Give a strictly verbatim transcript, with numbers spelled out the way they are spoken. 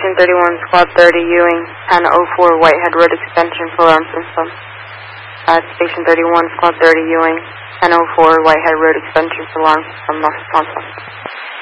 Station thirty-one, Squad thirty, Ewing, ten oh four Whitehead Road Extension for alarm system. Uh, Station thirty-one, Squad thirty, Ewing, ten oh four Whitehead Road Extension for alarm system, not responsive.